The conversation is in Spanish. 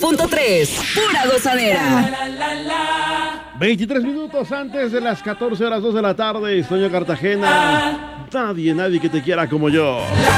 104.3. Pura gozadera. 23 minutos antes de las 14 horas 2 de la tarde, Sueño Cartagena. Nadie que te quiera como yo.